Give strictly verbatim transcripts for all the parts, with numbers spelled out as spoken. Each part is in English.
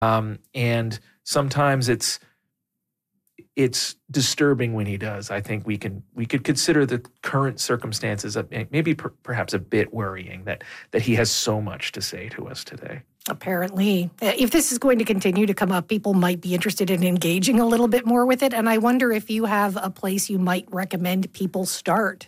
Um, and sometimes it's it's disturbing when he does. I think we can we could consider the current circumstances of maybe per, perhaps a bit worrying that that he has so much to say to us today. Apparently, if this is going to continue to come up, people might be interested in engaging a little bit more with it. And I wonder if you have a place you might recommend people start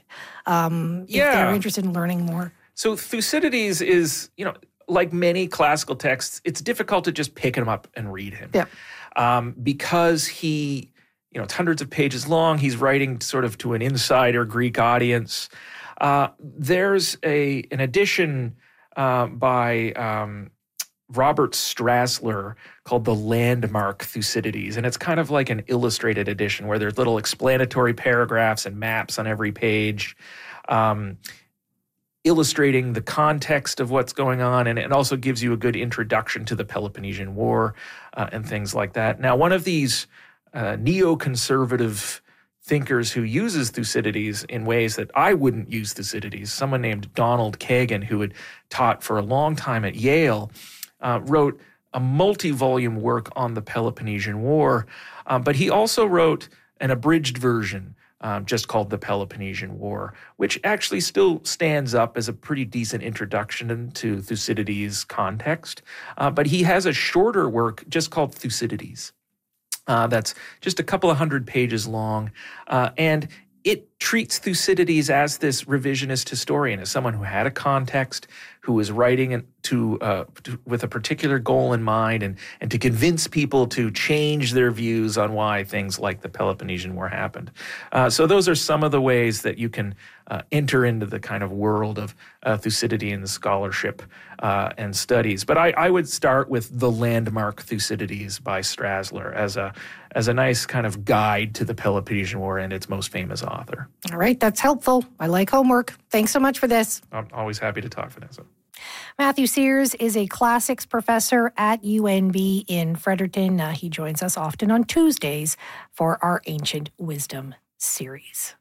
um, yeah. if they're interested in learning more. So Thucydides is, you know, like many classical texts, it's difficult to just pick him up and read him. Yeah. Um, because he, you know, it's hundreds of pages long. He's writing sort of to an insider Greek audience. Uh, there's a an edition uh, by um, Robert Strassler called The Landmark Thucydides. And it's kind of like an illustrated edition where there's little explanatory paragraphs and maps on every page, um, illustrating the context of what's going on. And it also gives you a good introduction to the Peloponnesian War uh, and things like that. Now, one of these uh, neoconservative thinkers who uses Thucydides in ways that I wouldn't use Thucydides, someone named Donald Kagan, who had taught for a long time at Yale, Uh, wrote a multi-volume work on the Peloponnesian War, uh, but he also wrote an abridged version um, just called The Peloponnesian War, which actually still stands up as a pretty decent introduction to Thucydides' context. Uh, but he has a shorter work just called Thucydides uh, that's just a couple of hundred pages long, uh, and it treats Thucydides as this revisionist historian, as someone who had a context, who was writing to, uh, to with a particular goal in mind, and and to convince people to change their views on why things like the Peloponnesian War happened. Uh, so those are some of the ways that you can uh, enter into the kind of world of uh, Thucydidean scholarship uh, and studies. But I, I would start with The Landmark Thucydides by Strassler as a as a nice kind of guide to the Peloponnesian War and its most famous author. All right, that's helpful. I like homework. Thanks so much for this. I'm always happy to talk, Vanessa. Matthew Sears is a classics professor at U N B in Fredericton. Uh, he joins us often on Tuesdays for our Ancient Wisdom series.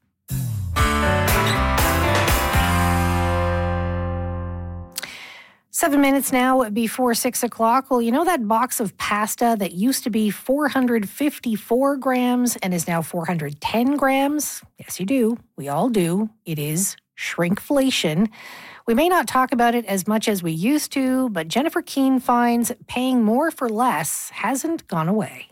Seven minutes now before six o'clock. Well, you know that box of pasta that used to be four hundred fifty-four grams and is now four hundred ten grams? Yes, you do. We all do. It is shrinkflation. We may not talk about it as much as we used to, but Jennifer Keene finds paying more for less hasn't gone away.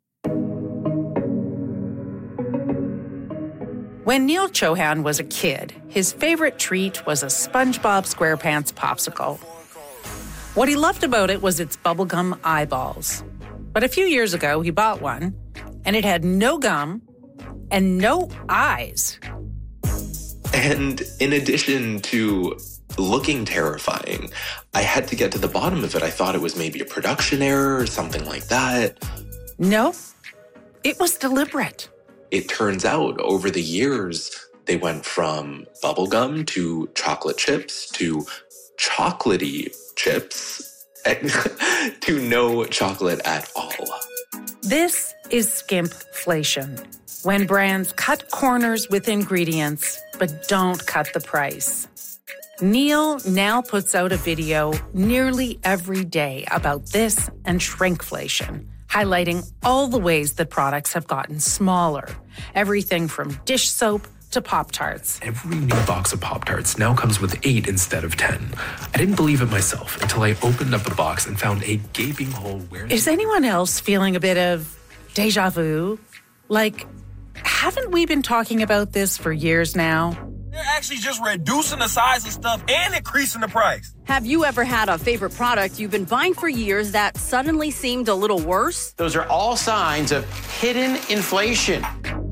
When Neil Chohan was a kid, his favorite treat was a SpongeBob SquarePants popsicle. What he loved about it was its bubblegum eyeballs. But a few years ago, he bought one, and it had no gum and no eyes. And in addition to looking terrifying, I had to get to the bottom of it. I thought it was maybe a production error or something like that. No, it was deliberate. It turns out over the years, they went from bubblegum to chocolate chips to chocolatey chips to no chocolate at all. This is skimpflation, when brands cut corners with ingredients but don't cut the price. Neil now puts out a video nearly every day about this and shrinkflation, highlighting all the ways that products have gotten smaller. Everything from dish soap to Pop-Tarts. Every new box of Pop-Tarts now comes with eight instead of ten. I didn't believe it myself until I opened up the box and found a gaping hole where... Is anyone else feeling a bit of déjà vu? Like, haven't we been talking about this for years now? They're actually just reducing the size of stuff and increasing the price. Have you ever had a favorite product you've been buying for years that suddenly seemed a little worse? Those are all signs of hidden inflation.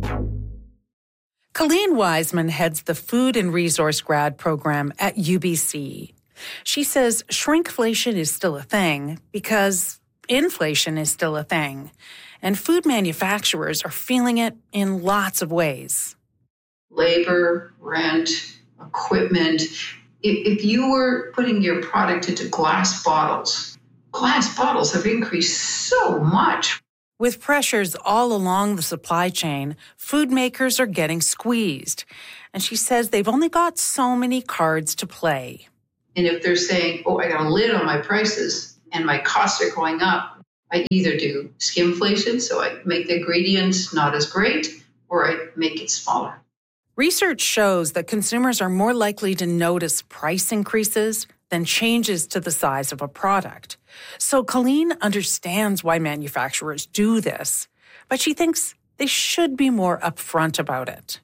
Colleen Wiseman heads the Food and Resource Grad program at U B C. She says shrinkflation is still a thing because inflation is still a thing, and food manufacturers are feeling it in lots of ways. Labor, rent, equipment. If, if you were putting your product into glass bottles, glass bottles have increased so much. With pressures all along the supply chain, food makers are getting squeezed. And she says they've only got so many cards to play. And if they're saying, oh, I got a lid on my prices and my costs are going up, I either do skimflation, so I make the ingredients not as great, or I make it smaller. Research shows that consumers are more likely to notice price increases than changes to the size of a product. So Colleen understands why manufacturers do this, but she thinks they should be more upfront about it.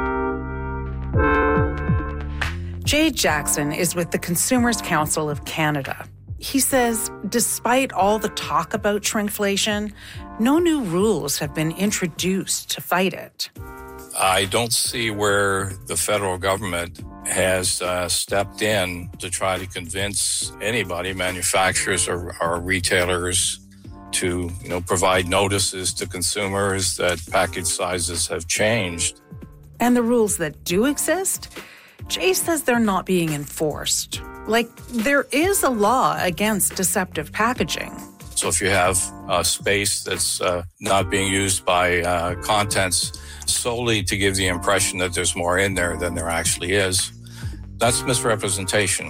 Jay Jackson is with the Consumers Council of Canada. He says, despite all the talk about shrinkflation, no new rules have been introduced to fight it. I don't see where the federal government has uh, stepped in to try to convince anybody, manufacturers or, or retailers, to you know provide notices to consumers that package sizes have changed. And the rules that do exist, Jay says they're not being enforced. Like, there is a law against deceptive packaging. So if you have a space that's uh, not being used by uh, contents solely to give the impression that there's more in there than there actually is, that's misrepresentation.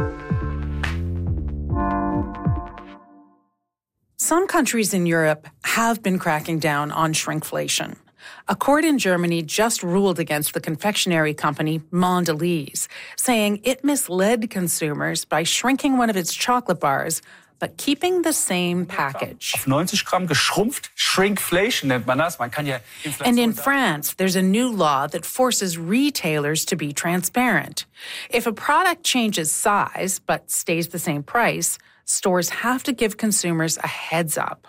Some countries in Europe have been cracking down on shrinkflation. A court in Germany just ruled against the confectionery company Mondelez, saying it misled consumers by shrinking one of its chocolate bars, but keeping the same package. Auf ninety Gramm geschrumpft, shrinkflation nennt man das. Man kann ja Inflation. And in France, there's a new law that forces retailers to be transparent. If a product changes size but stays the same price, stores have to give consumers a heads up.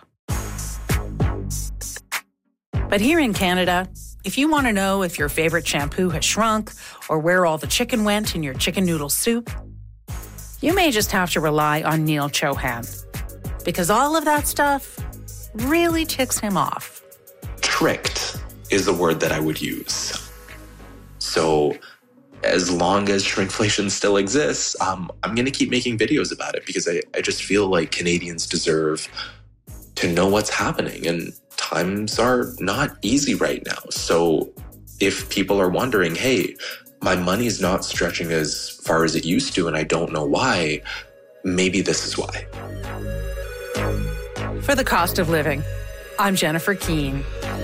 But here in Canada, if you want to know if your favorite shampoo has shrunk or where all the chicken went in your chicken noodle soup, you may just have to rely on Neil Chohan, because all of that stuff really ticks him off. Tricked is the word that I would use. So as long as shrinkflation still exists, um, I'm going to keep making videos about it, because I, I just feel like Canadians deserve to know what's happening. And times are not easy right now. So if people are wondering, hey, my money's not stretching as far as it used to and I don't know why, maybe this is why. For The Cost of Living, I'm Jennifer Keane.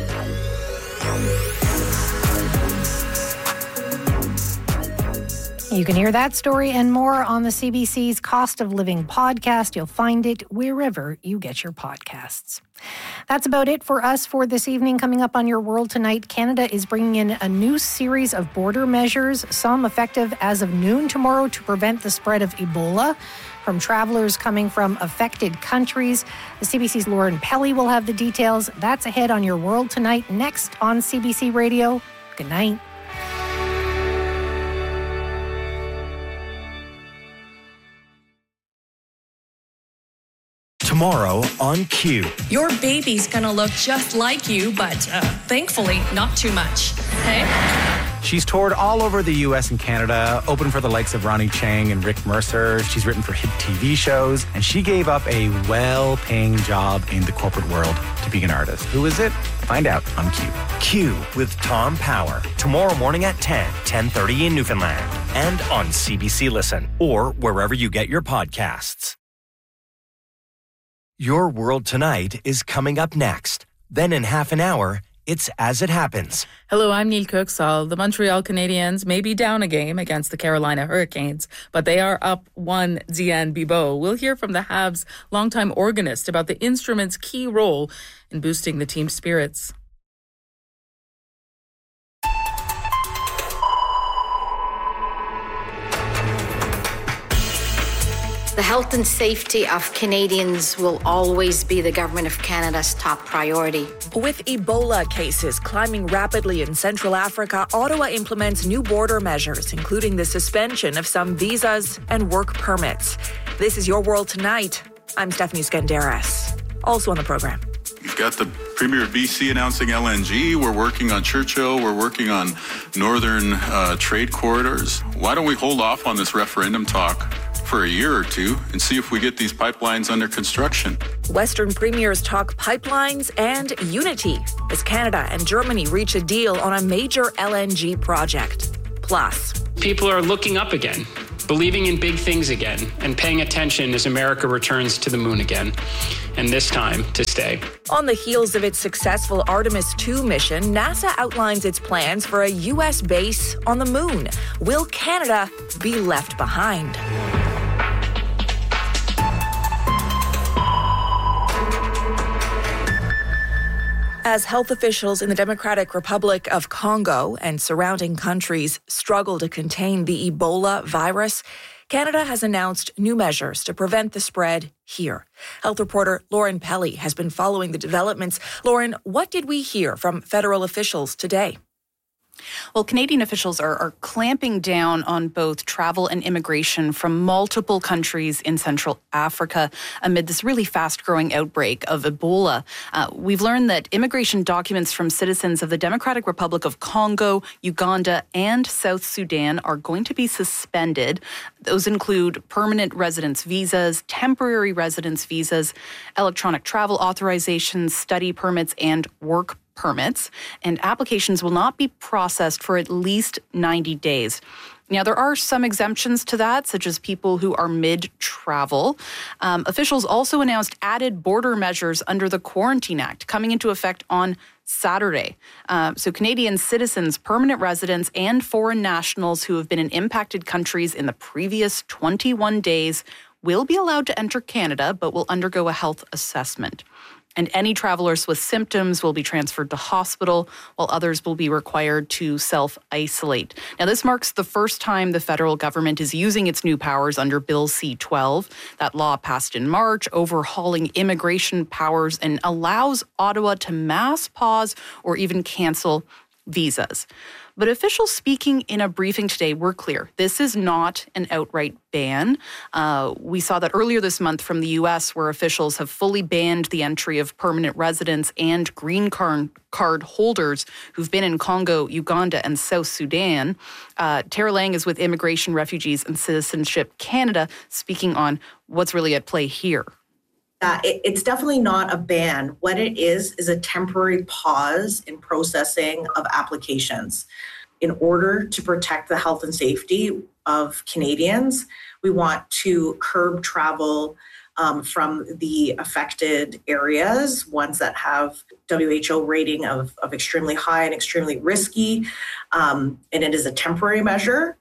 You can hear that story and more on the C B C's Cost of Living podcast. You'll find it wherever you get your podcasts. That's about it for us for this evening. Coming up on Your World Tonight, Canada is bringing in a new series of border measures, some effective as of noon tomorrow to prevent the spread of Ebola from travelers coming from affected countries. The C B C's Lauren Pelly will have the details. That's ahead on Your World Tonight, next on C B C Radio. Good night. Tomorrow on Q. Your baby's gonna look just like you, but uh, thankfully not too much. Hey? She's toured all over the U S and Canada, opened for the likes of Ronnie Chang and Rick Mercer. She's written for hit T V shows, and she gave up a well-paying job in the corporate world to be an artist. Who is it? Find out on Q. Q with Tom Power. Tomorrow morning at ten, ten thirty in Newfoundland. And on C B C Listen, or wherever you get your podcasts. Your World Tonight is coming up next. Then in half an hour, it's As It Happens. Hello, I'm Neil Kuxall. The Montreal Canadiens may be down a game against the Carolina Hurricanes, but they are up one Diane Bibeau. We'll hear from the Habs' longtime organist about the instrument's key role in boosting the team's spirits. The health and safety of Canadians will always be the Government of Canada's top priority. With Ebola cases climbing rapidly in Central Africa, Ottawa implements new border measures, including the suspension of some visas and work permits. This is Your World Tonight. I'm Stephanie Skandaris. Also on the program. We've got the Premier of B C announcing L N G. We're working on Churchill. We're working on northern uh, trade corridors. Why don't we hold off on this referendum talk for a year or two and see if we get these pipelines under construction? Western premiers talk pipelines and unity as Canada and Germany reach a deal on a major L N G project. Plus, people are looking up again. believing in big things again, and paying attention as America returns to the moon again, and this time to stay. On the heels of its successful Artemis two mission, NASA outlines its plans for a U S base on the moon. Will Canada be left behind? As health officials in the Democratic Republic of Congo and surrounding countries struggle to contain the Ebola virus, Canada has announced new measures to prevent the spread here. Health reporter Lauren Pelly has been following the developments. Lauren, what did we hear from federal officials today? Well, Canadian officials are, are clamping down on both travel and immigration from multiple countries in Central Africa amid this really fast-growing outbreak of Ebola. Uh, we've learned that immigration documents from citizens of the Democratic Republic of Congo, Uganda, and South Sudan are going to be suspended. Those include permanent residence visas, temporary residence visas, electronic travel authorizations, study permits, and work permits, and applications will not be processed for at least ninety days. Now, there are some exemptions to that, such as people who are mid-travel. Um, officials also announced added border measures under the Quarantine Act coming into effect on Saturday. Uh, so Canadian citizens, permanent residents, and foreign nationals who have been in impacted countries in the previous twenty-one days will be allowed to enter Canada, but will undergo a health assessment. And any travelers with symptoms will be transferred to hospital, while others will be required to self-isolate. Now, this marks the first time the federal government is using its new powers under Bill C twelve. That law passed in March, overhauling immigration powers and allows Ottawa to mass pause or even cancel visas. But officials speaking in a briefing today were clear. This is not an outright ban. Uh, we saw that earlier this month from the U S, where officials have fully banned the entry of permanent residents and green card, card holders who've been in Congo, Uganda, and South Sudan. Uh, Tara Lang is with Immigration, Refugees, and Citizenship Canada, speaking on what's really at play here. Uh, it, it's definitely not a ban. What it is is a temporary pause in processing of applications. In order to protect the health and safety of Canadians, we want to curb travel um, from the affected areas, ones that have W H O rating of, of extremely high and extremely risky, um, and it is a temporary measure.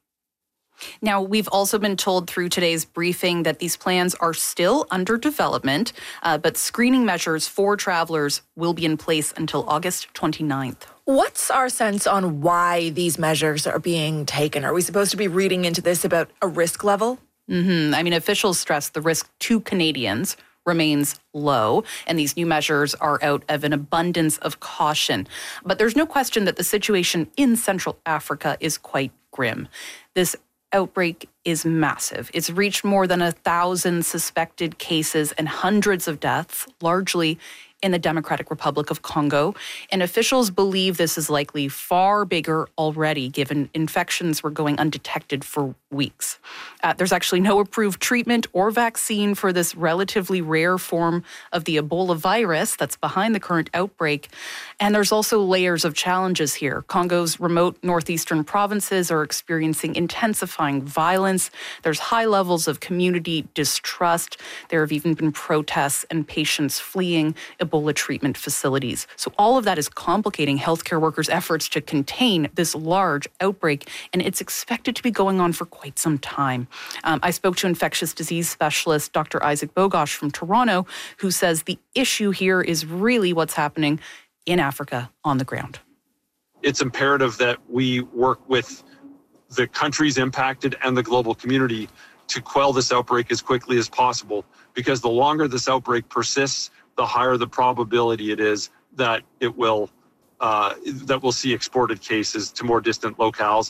Now, we've also been told through today's briefing that these plans are still under development, uh, but screening measures for travelers will be in place until August twenty-ninth. What's our sense on why these measures are being taken? Are we supposed to be reading into this about a risk level? Mm-hmm. I mean, officials stress the risk to Canadians remains low, and these new measures are out of an abundance of caution. But there's no question that the situation in Central Africa is quite grim. This outbreak is massive. It's reached more than a thousand suspected cases and hundreds of deaths, largely in the Democratic Republic of Congo. And officials believe this is likely far bigger already, given infections were going undetected for weeks. Uh, there's actually no approved treatment or vaccine for this relatively rare form of the Ebola virus that's behind the current outbreak. And there's also layers of challenges here. Congo's remote northeastern provinces are experiencing intensifying violence. There's high levels of community distrust. There have even been protests and patients fleeing Ebola treatment facilities. So all of that is complicating healthcare workers' efforts to contain this large outbreak, and it's expected to be going on for quite some time. Um, I spoke to infectious disease specialist Doctor Isaac Bogosh from Toronto, who says the issue here is really what's happening in Africa on the ground. It's imperative that we work with the countries impacted and the global community to quell this outbreak as quickly as possible, because the longer this outbreak persists, the higher the probability it is that it will uh, that we'll see exported cases to more distant locales.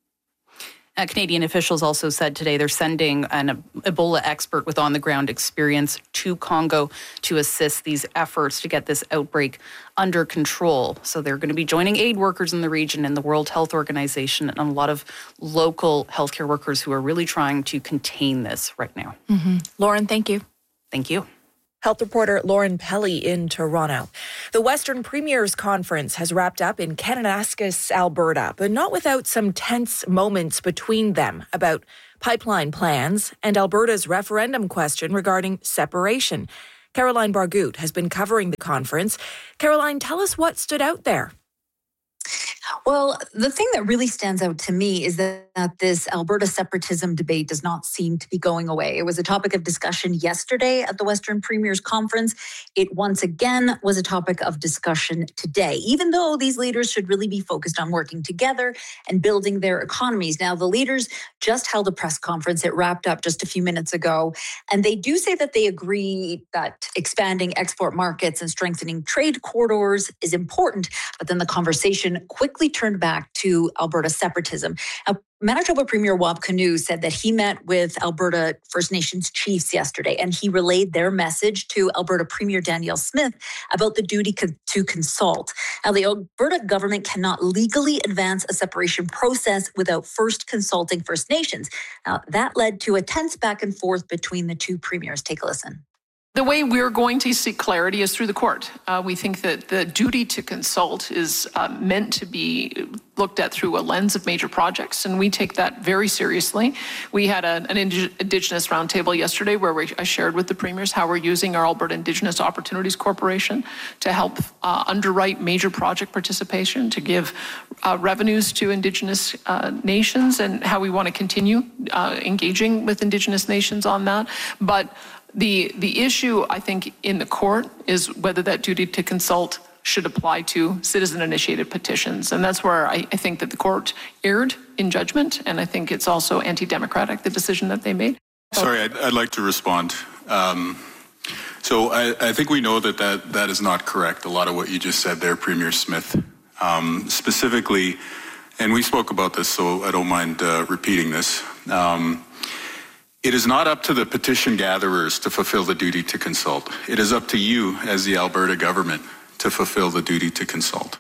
Uh, Canadian officials also said today they're sending an Ebola expert with on-the-ground experience to Congo to assist these efforts to get this outbreak under control. So they're going to be joining aid workers in the region and the World Health Organization and a lot of local healthcare workers who are really trying to contain this right now. Mm-hmm. Lauren, thank you. Thank you. Health reporter Lauren Pelly in Toronto. The Western Premiers Conference has wrapped up in Kananaskis, Alberta, but not without some tense moments between them about pipeline plans, and Alberta's referendum question regarding separation. Caroline Bargut has been covering the conference. Caroline, tell us what stood out there. Well, the thing that really stands out to me is that, that this Alberta separatism debate does not seem to be going away. It was a topic of discussion yesterday at the Western Premier's Conference. It once again was a topic of discussion today, even though these leaders should really be focused on working together and building their economies. Now, the leaders just held a press conference. It wrapped up just a few minutes ago. And they do say that they agree that expanding export markets and strengthening trade corridors is important. But then the conversation quickly turned back to Alberta separatism. Now, Manitoba Premier Wab Kinew said that he met with Alberta First Nations chiefs yesterday, and he relayed their message to Alberta Premier Danielle Smith about the duty co- to consult. Now, the Alberta government cannot legally advance a separation process without first consulting First Nations. Now, that led to a tense back and forth between the two premiers. Take a listen. The way we're going to seek clarity is through the court. Uh, we think that the duty to consult is uh, meant to be looked at through a lens of major projects, and we take that very seriously. We had a, an Indi- Indigenous roundtable yesterday where we, I shared with the premiers how we're using our Alberta Indigenous Opportunities Corporation to help uh, underwrite major project participation, to give uh, revenues to Indigenous uh, nations, and how we want to continue uh, engaging with Indigenous nations on that. But The the issue, I think, in the court is whether that duty to consult should apply to citizen-initiated petitions. And that's where I, I think that the court erred in judgment, and I think it's also anti-democratic, the decision that they made. Sorry, I'd, I'd like to respond. Um, so I, I think we know that, that that is not correct, a lot of what you just said there, Premier Smith. Um, specifically, and we spoke about this, so I don't mind uh, repeating this. Um, It is not up to the petition gatherers to fulfill the duty to consult. It is up to you as the Alberta government to fulfill the duty to consult.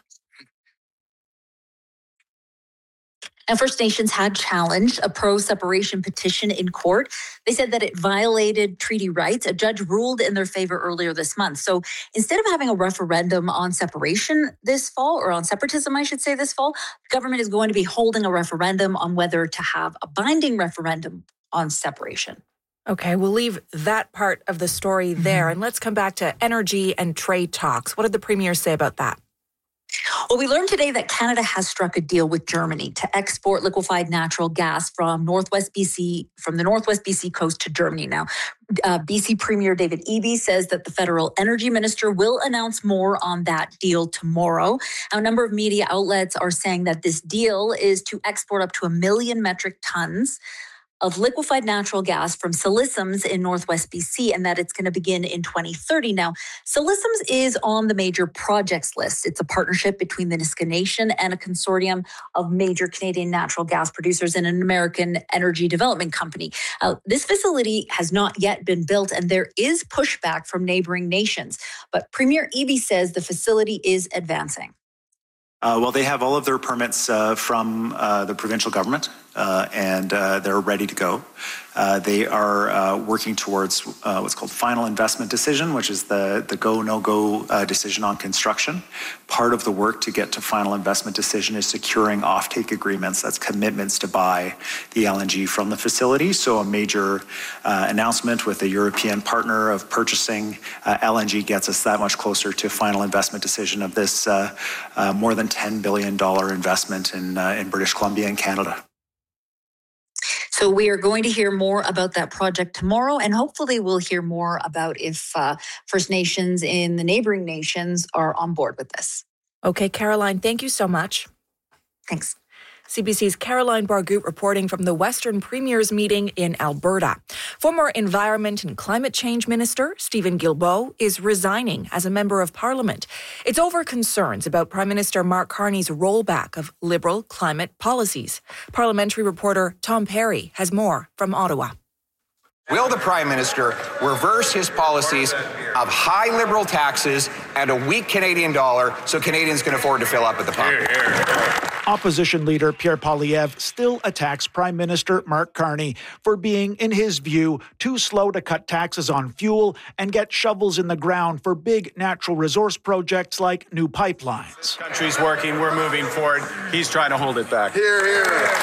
And First Nations had challenged a pro-separation petition in court. They said that it violated treaty rights. A judge ruled in their favor earlier this month. So instead of having a referendum on separation this fall, or on separatism, I should say, this fall, the government is going to be holding a referendum on whether to have a binding referendum on separation. Okay, we'll leave that part of the story there. Mm-hmm. And let's come back to energy and trade talks. What did the Premier say about that? Well, we learned today that Canada has struck a deal with Germany to export liquefied natural gas from Northwest B C, from the Northwest B C coast to Germany. Now, uh, B C Premier David Eby says that the federal energy minister will announce more on that deal tomorrow. A number of media outlets are saying that this deal is to export up to a million metric tons of liquefied natural gas from Silesums in Northwest B C, and that it's going to begin in twenty thirty. Now, Silesums is on the major projects list. It's a partnership between the Nisga'a Nation and a consortium of major Canadian natural gas producers and an American energy development company. Uh, this facility has not yet been built, and there is pushback from neighboring nations. But Premier Eby says the facility is advancing. Uh, well, they have all of their permits uh, from uh, the provincial government, uh, and uh, they're ready to go. Uh, they are uh, working towards uh, what's called final investment decision, which is the, the go, no-go uh, decision on construction. Part of the work to get to final investment decision is securing offtake agreements. That's commitments to buy the L N G from the facility. So a major uh, announcement with a European partner of purchasing uh, L N G gets us that much closer to final investment decision of this uh, uh, more than ten billion dollars investment in, uh, in British Columbia and Canada. So we are going to hear more about that project tomorrow, and hopefully we'll hear more about if uh, First Nations in the neighboring nations are on board with this. Okay, Caroline, thank you so much. Thanks. C B C's Caroline Bargut reporting from the Western Premier's meeting in Alberta. Former Environment and Climate Change Minister Steven Guilbeault is resigning as a Member of Parliament. It's over concerns about Prime Minister Mark Carney's rollback of Liberal climate policies. Parliamentary reporter Tom Perry has more from Ottawa. Will the Prime Minister reverse his policies of high Liberal taxes and a weak Canadian dollar so Canadians can afford to fill up at the pump? Here, here. Opposition leader Pierre Poilievre still attacks Prime Minister Mark Carney for being, in his view, too slow to cut taxes on fuel and get shovels in the ground for big natural resource projects like new pipelines. Country's working, we're moving forward. He's trying to hold it back. Here, here.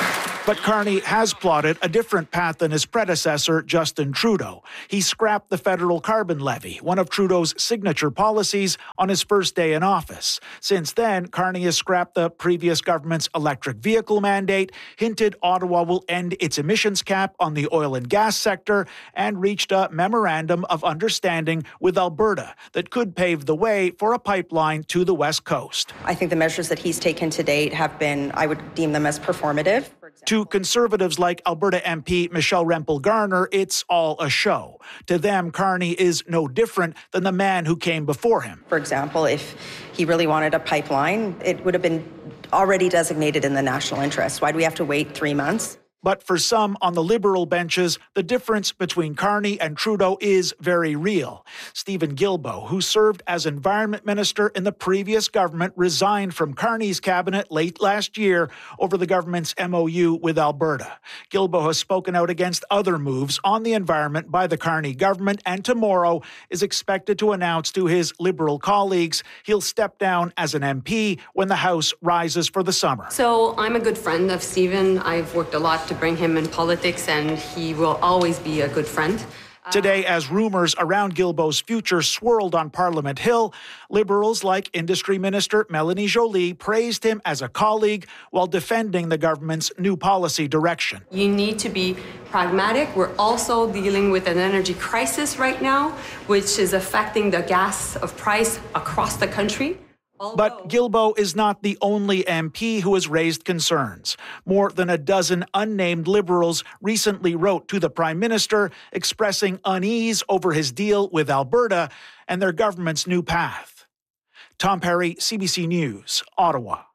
But Carney has plotted a different path than his predecessor, Justin Trudeau. He scrapped the federal carbon levy, one of Trudeau's signature policies, on his first day in office. Since then, Carney has scrapped the previous government's electric vehicle mandate, hinted Ottawa will end its emissions cap on the oil and gas sector, and reached a memorandum of understanding with Alberta that could pave the way for a pipeline to the West Coast. I think the measures that he's taken to date have been, I would deem them as performative. To Conservatives like Alberta M P Michelle Rempel-Garner, it's all a show. To them, Carney is no different than the man who came before him. For example, if he really wanted a pipeline, it would have been already designated in the national interest. Why do we have to wait three months? But for some on the Liberal benches, the difference between Carney and Trudeau is very real. Stephen Guilbeault, who served as Environment Minister in the previous government, resigned from Carney's cabinet late last year over the government's M O U with Alberta. Guilbeault has spoken out against other moves on the environment by the Carney government, and tomorrow is expected to announce to his Liberal colleagues he'll step down as an M P when the House rises for the summer. So I'm a good friend of Stephen. I've worked a lot to bring him in politics, and he will always be a good friend. Today, as rumors around Guilbeault's future swirled on Parliament Hill, Liberals like Industry Minister Melanie Joly praised him as a colleague while defending the government's new policy direction. You need to be pragmatic. We're also dealing with an energy crisis right now, which is affecting the gas of price across the country. But Guilbeault is not the only M P who has raised concerns. More than a dozen unnamed Liberals recently wrote to the Prime Minister expressing unease over his deal with Alberta and their government's new path. Tom Perry, C B C News, Ottawa.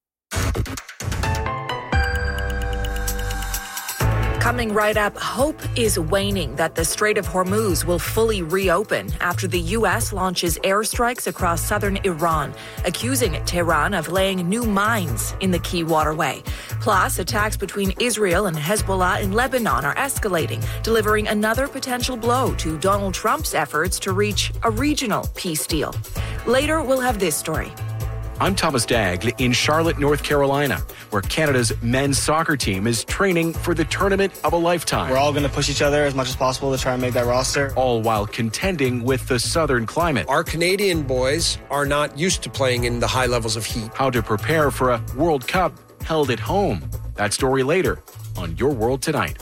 Coming right up, hope is waning that the Strait of Hormuz will fully reopen after the U S launches airstrikes across southern Iran, accusing Tehran of laying new mines in the key waterway. Plus, attacks between Israel and Hezbollah in Lebanon are escalating, delivering another potential blow to Donald Trump's efforts to reach a regional peace deal. Later, we'll have this story. I'm Thomas Daigle in Charlotte, North Carolina, where Canada's men's soccer team is training for the tournament of a lifetime. We're all going to push each other as much as possible to try and make that roster. All while contending with the southern climate. Our Canadian boys are not used to playing in the high levels of heat. How to prepare for a World Cup held at home. That story later on Your World Tonight.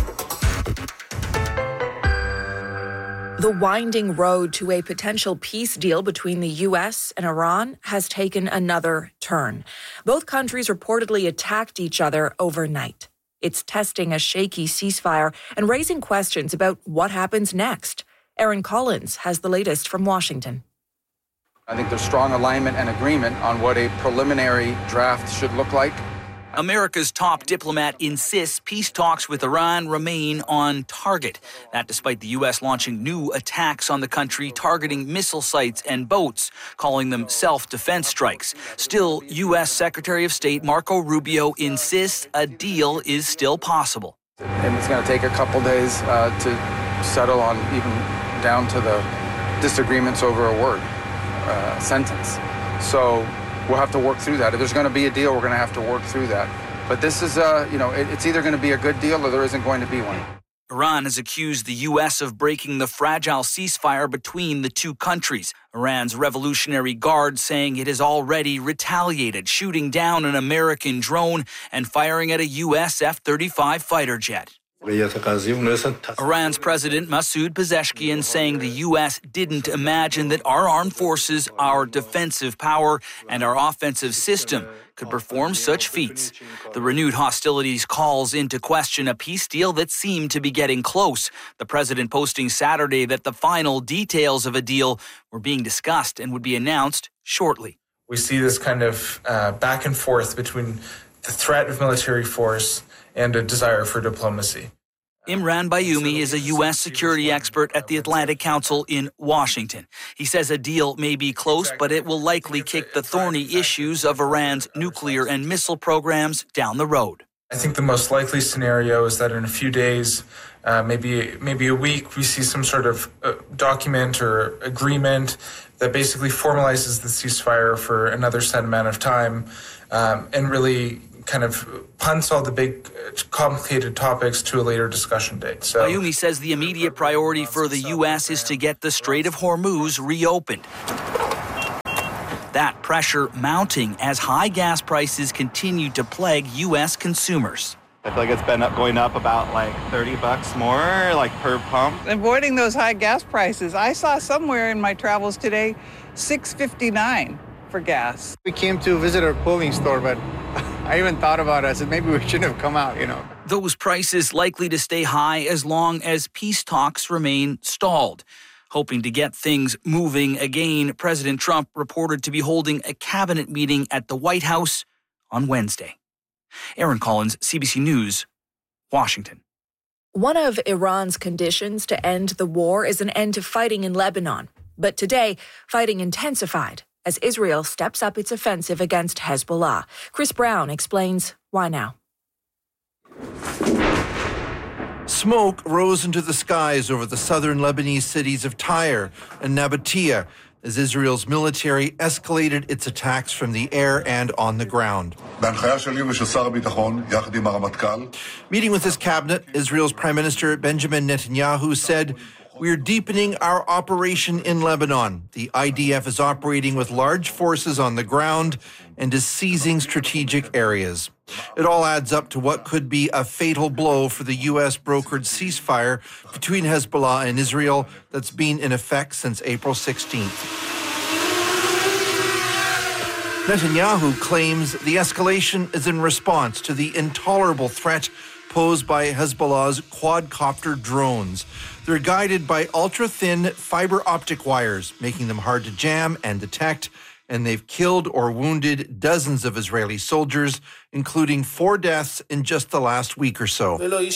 The winding road to a potential peace deal between the U S and Iran has taken another turn. Both countries reportedly attacked each other overnight. It's testing a shaky ceasefire and raising questions about what happens next. Aaron Collins has the latest from Washington. I think there's strong alignment and agreement on what a preliminary draft should look like. America's top diplomat insists peace talks with Iran remain on target. That despite the U S launching new attacks on the country, targeting missile sites and boats, calling them self-defense strikes. Still, U S Secretary of State Marco Rubio insists a deal is still possible. And it's going to take a couple days uh, to settle on even down to the disagreements over a word, uh, sentence. So we'll have to work through that. If there's going to be a deal, we're going to have to work through that. But this is, uh, you know, it, it's either going to be a good deal or there isn't going to be one. Iran has accused the U S of breaking the fragile ceasefire between the two countries. Iran's Revolutionary Guard saying it has already retaliated, shooting down an American drone and firing at a U S F thirty-five fighter jet. Iran's President Masoud Pezeshkian saying the U S didn't imagine that our armed forces, our defensive power, and our offensive system could perform such feats. The renewed hostilities calls into question a peace deal that seemed to be getting close. The president posting Saturday that the final details of a deal were being discussed and would be announced shortly. We see this kind of uh, back and forth between the threat of military force and a desire for diplomacy. Imran Bayoumi is a U S security expert at the Atlantic Council in Washington. He says a deal may be close, but it will likely kick the thorny issues of Iran's nuclear and missile programs down the road. I think the most likely scenario is that in a few days, uh, maybe maybe a week, we see some sort of uh, document or agreement that basically formalizes the ceasefire for another set amount of time um, and really kind of punts all the big, complicated topics to a later discussion date. So, Fayumi says the immediate priority for the U S is to get the Strait of Hormuz reopened. That pressure mounting as high gas prices continue to plague U S consumers. I feel like it's been up, going up about like thirty bucks more, like per pump. Avoiding those high gas prices. I saw somewhere in my travels today, six fifty-nine for gas. We came to visit our clothing store, but I even thought about it. I said maybe we shouldn't have come out, you know. Those prices likely to stay high as long as peace talks remain stalled. Hoping to get things moving again, President Trump reported to be holding a cabinet meeting at the White House on Wednesday. Aaron Collins, C B C News, Washington. One of Iran's conditions to end the war is an end to fighting in Lebanon. But today, fighting intensified as Israel steps up its offensive against Hezbollah. Chris Brown explains why now. Smoke rose into the skies over the southern Lebanese cities of Tyre and Nabatea as Israel's military escalated its attacks from the air and on the ground. Meeting with his cabinet, Israel's Prime Minister Benjamin Netanyahu said, "We are deepening our operation in Lebanon. The I D F is operating with large forces on the ground and is seizing strategic areas." It all adds up to what could be a fatal blow for the U S-brokered ceasefire between Hezbollah and Israel that's been in effect since April sixteenth. Netanyahu claims the escalation is in response to the intolerable threat posed by Hezbollah's quadcopter drones. They're guided by ultra-thin fiber optic wires, making them hard to jam and detect, and they've killed or wounded dozens of Israeli soldiers, including four deaths in just the last week or so.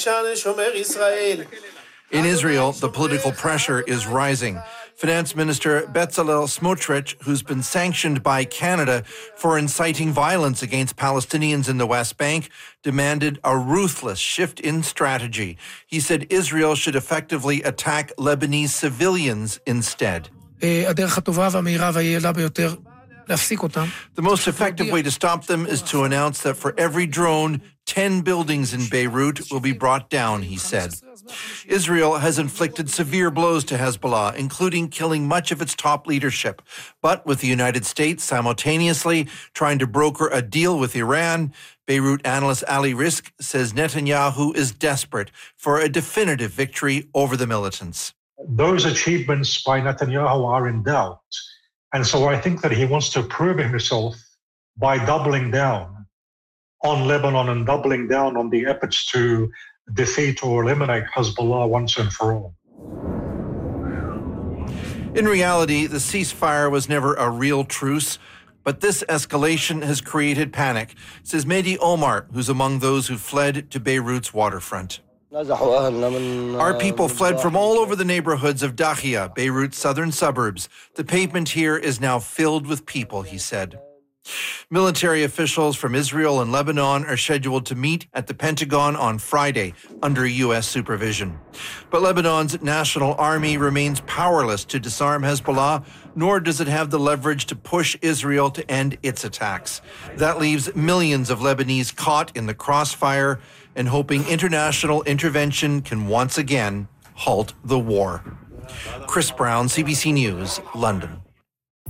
In Israel, the political pressure is rising. Finance Minister Bezalel Smotrich, who's been sanctioned by Canada for inciting violence against Palestinians in the West Bank, demanded a ruthless shift in strategy. He said Israel should effectively attack Lebanese civilians instead. The most effective way to stop them is to announce that for every drone, ten buildings in Beirut will be brought down, he said. Israel has inflicted severe blows to Hezbollah, including killing much of its top leadership. But with the United States simultaneously trying to broker a deal with Iran, Beirut analyst Ali Rizk says Netanyahu is desperate for a definitive victory over the militants. Those achievements by Netanyahu are in doubt. And so I think that he wants to prove himself by doubling down on Lebanon and doubling down on the efforts to defeat or eliminate Hezbollah once and for all. In reality, the ceasefire was never a real truce, but this escalation has created panic, says Mehdi Omar, who's among those who fled to Beirut's waterfront. Our people fled from all over the neighborhoods of Dakhia, Beirut's southern suburbs. The pavement here is now filled with people, he said. Military officials from Israel and Lebanon are scheduled to meet at the Pentagon on Friday under U S supervision. But Lebanon's National Army remains powerless to disarm Hezbollah, nor does it have the leverage to push Israel to end its attacks. That leaves millions of Lebanese caught in the crossfire and hoping international intervention can once again halt the war. Chris Brown, C B C News, London.